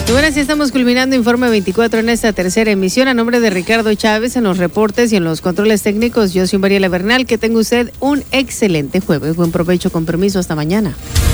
Y bueno, así estamos culminando Informe 24 en esta tercera emisión. A nombre de Ricardo Chávez en los reportes y en los controles técnicos, yo soy Mariela Bernal. Que tenga usted un excelente jueves. Buen provecho, con permiso. Hasta mañana.